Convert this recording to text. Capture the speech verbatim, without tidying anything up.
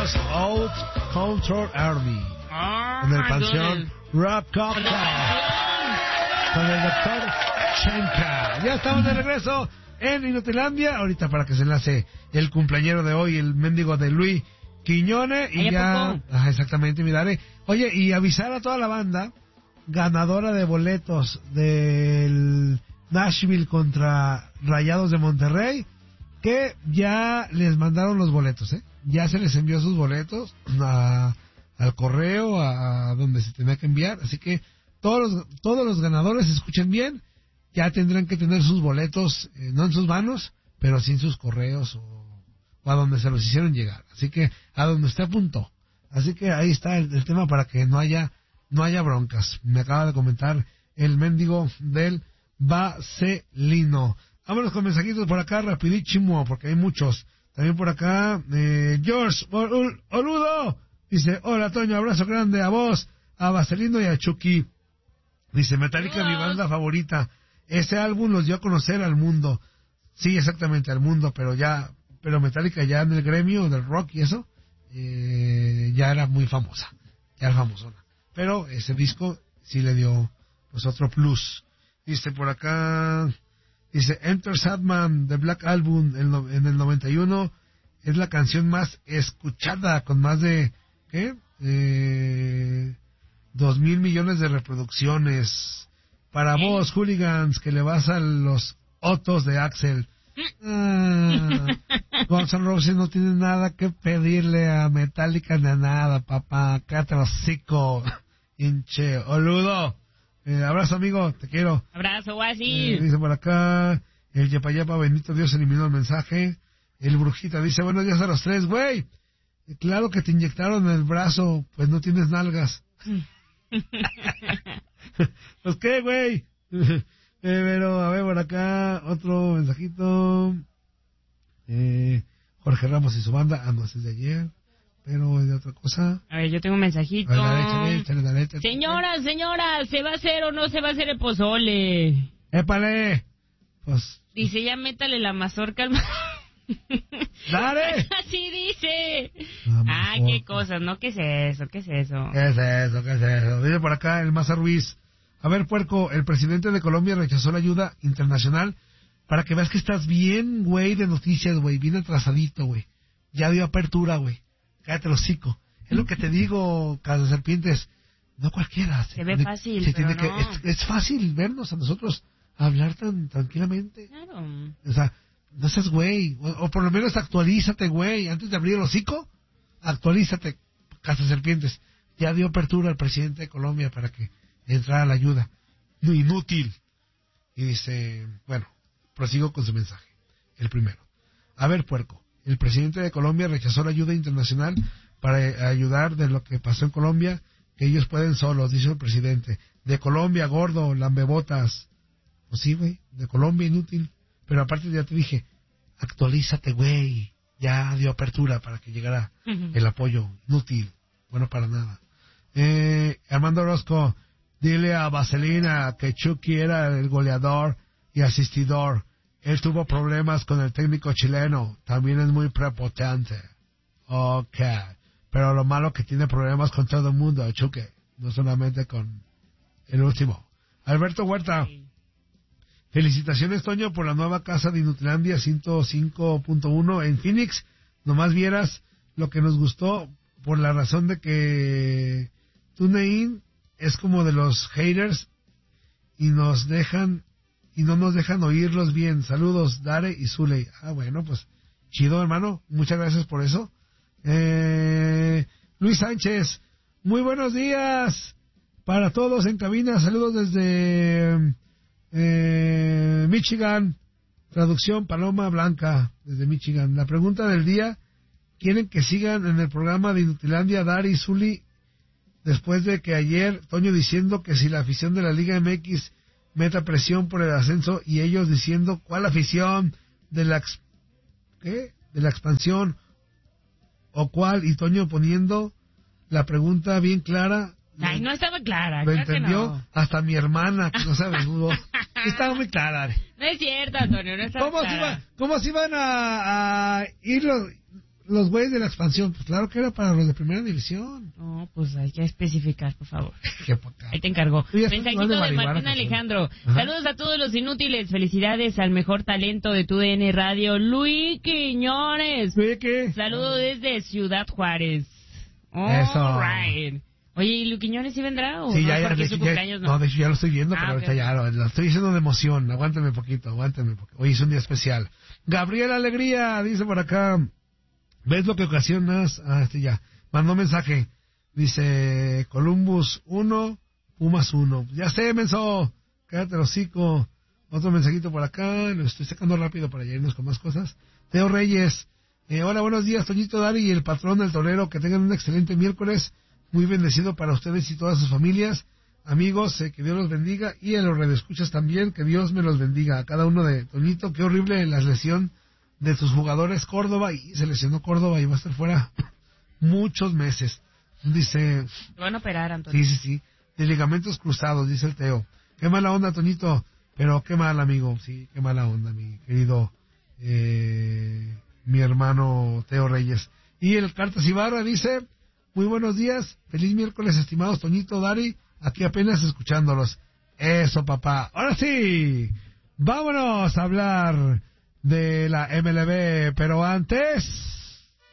Los Old Culture Army. Oh, en el Panteón Rock Cup con el doctor Chenka. Ya estamos de regreso en Inutilandia. Ahorita para que se enlace el cumpleañero de hoy, el mendigo de Luis Quiñones. Y ya, ajá, exactamente, mi Dare. Oye, y avisar a toda la banda ganadora de boletos del Nashville contra Rayados de Monterrey, que ya les mandaron los boletos, ¿eh? Ya se les envió sus boletos a, al correo, a, a donde se tenía que enviar. Así que todos los, todos los ganadores, escuchen bien, ya tendrán que tener sus boletos, eh, no en sus manos, pero sí en sus correos o, o a donde se los hicieron llegar. Así que a donde usted apuntó. Así que ahí está el, el tema para que no haya no haya broncas. Me acaba de comentar el mendigo del Vaselino. Vámonos con mensajitos por acá, rapidísimo, porque hay muchos. También por acá, eh, George Oludo dice, hola Toño, abrazo grande a vos, a Vaselino y a Chucky. Dice, Metallica, mi banda favorita. Ese álbum los dio a conocer al mundo. Sí, exactamente, al mundo, pero ya, pero Metallica ya en el gremio del rock y eso, eh, ya era muy famosa, ya era famosona. Pero ese disco sí le dio, pues, otro plus. Dice por acá, dice, Enter Sandman de Black Album en, no, en el noventa y uno es la canción más escuchada con más de, ¿qué? Eh, dos mil millones de reproducciones. Para vos, hooligans, que le vas a los Otos de Axel. Ah, Guns N' Roses no tiene nada que pedirle a Metallica de nada, papá. Cállate los hocico, hinche Oludo. Eh, abrazo, amigo, te quiero. Abrazo, guasi. Eh, dice por acá, el Yapayapa, bendito Dios, eliminó el mensaje. El Brujita dice, buenos días a los tres, güey. Claro que te inyectaron en el brazo, pues no tienes nalgas. Pues qué, güey. eh, pero, a ver, por acá, otro mensajito. Eh, Jorge Ramos y su banda, ah, no, es de ayer. Pero es de otra cosa. A ver, yo tengo un mensajito. A ver, dale, échale, échale, dale, échale. Señora, señora, ¿se va a hacer o no se va a hacer el pozole? ¡Épale! Pues... Dice, ya métale la mazorca al... ¡Dale! Así dice. Vamos, ah, qué cosas, ¿no? ¿Qué es eso? ¿Qué es eso? ¿Qué es eso? ¿Qué es eso? Dice por acá el Maza Ruiz. A ver, puerco, el presidente de Colombia rechazó la ayuda internacional para que veas que estás bien, güey, de noticias, güey, bien atrasadito, güey. Ya dio apertura, güey. Cállate el hocico. Es lo que te digo, Casa Serpientes. No cualquiera. Se, se ve fácil, se pero tiene no. que, es, es fácil vernos a nosotros hablar tan tranquilamente. Claro. O sea, no seas güey. O, o por lo menos actualízate, güey. Antes de abrir el hocico, actualízate, Casa Serpientes. Ya dio apertura al presidente de Colombia para que entrara la ayuda. No, inútil. Y dice, bueno, prosigo con su mensaje. El primero. A ver, puerco. El presidente de Colombia rechazó la ayuda internacional para ayudar de lo que pasó en Colombia, que ellos pueden solos, dice el presidente. De Colombia, gordo, lambebotas. Pues sí, güey, de Colombia, inútil. Pero aparte ya te dije, actualízate, güey. Ya dio apertura para que llegara uh-huh. el apoyo. Inútil. Bueno, para nada. Eh, Armando Orozco, dile a Vaselina que Chucky era el goleador y asistidor. Él tuvo problemas con el técnico chileno. También es muy prepotente. Ok. Pero lo malo que tiene problemas con todo el mundo, Chucky. No solamente con el último. Alberto Huerta. Sí. Felicitaciones, Toño, por la nueva casa de Inutilandia ciento cinco punto uno en Phoenix. Nomás vieras lo que nos gustó por la razón de que TuneIn es como de los haters y nos dejan... y no nos dejan oírlos bien. Saludos, Dare y Zuley. Ah, bueno, pues, chido, hermano. Muchas gracias por eso. Eh, Luis Sánchez, muy buenos días para todos en cabina. Saludos desde eh, Michigan. Traducción Paloma Blanca, desde Michigan. La pregunta del día, ¿quieren que sigan en el programa de Inutilandia Dare y Zuley después de que ayer Toño diciendo que si la afición de la Liga M X meta presión por el ascenso y ellos diciendo cuál afición de la ex, ¿qué? de la expansión o cuál, y Toño poniendo la pregunta bien clara? Ay, no estaba clara. Lo claro entendió no. hasta mi hermana, que no sabe dudo. Estaba muy clara. No es cierto, Antonio, no estaba ¿Cómo clara. Se iba, ¿Cómo se iban a, a ir los, los güeyes de la expansión, pues claro que era para los de primera división. No, pues hay que especificar, por favor. Qué poca. Ahí te encargo. Tú ya estás Mensajito igual de de marihuana Martín que tú. Alejandro. Ajá. Saludos a todos los inútiles. Felicidades al mejor talento de tu D N Radio, Luis Quiñones. ¿Oye qué? Saludos desde Ciudad Juárez. Eso. All right. Oye, ¿y Luis Quiñones sí vendrá o Sí, no? ya, ya, Porque de su hecho, ya- cumpleaños no. no, de hecho ya lo estoy viendo, Ah, pero ok, ahorita ok. ya lo, lo estoy diciendo de emoción. Aguántame poquito, aguántame poquito. Hoy es un día especial. Gabriel Alegría dice por acá, ¿ves lo que ocasionas? Ah, este ya. Mandó mensaje. Dice, Columbus uno, Pumas uno. Ya sé, menso. Cállate el hocico. Otro mensajito por acá. Lo estoy sacando rápido para ya irnos con más cosas. Teo Reyes. Eh, hola, buenos días, Toñito, Dari y el patrón del torero. Que tengan un excelente miércoles. Muy bendecido para ustedes y todas sus familias. Amigos, eh, que Dios los bendiga. Y a los redescuchas también, que Dios me los bendiga. A cada uno de Toñito. Qué horrible la lesión de tus jugadores Córdoba. Y se lesionó Córdoba y va a estar fuera muchos meses. Dice, Lo van a operar, Antonio. sí, sí, sí, de ligamentos cruzados, dice el Teo. Qué mala onda, Toñito, pero qué mal, amigo. Sí, qué mala onda, mi querido, eh, mi hermano Teo Reyes. Y el Cartas Ibarra dice, muy buenos días, feliz miércoles, estimados Toñito, Dari, aquí apenas escuchándolos. Eso, papá. Ahora sí, vámonos a hablar de la M L B, pero antes...